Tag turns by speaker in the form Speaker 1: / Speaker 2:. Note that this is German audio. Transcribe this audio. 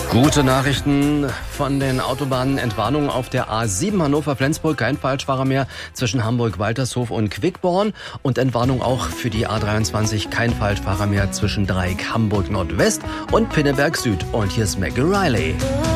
Speaker 1: Gute Nachrichten von den Autobahnen. Entwarnung auf der A7 Hannover-Flensburg. Kein Falschfahrer mehr zwischen Hamburg-Waltershof und Quickborn. Und Entwarnung auch für die A23. Kein Falschfahrer mehr zwischen Dreieck Hamburg Nordwest und Pinneberg Süd. Und hier ist Maggie Riley.